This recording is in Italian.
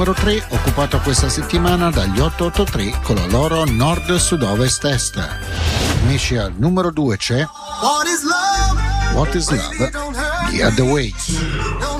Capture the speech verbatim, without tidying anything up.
Numero tre, occupato questa settimana dagli otto otto tre con la loro Nord-Sud-Ovest Est. Invece al numero due c'è What is Love? Gli Otherway.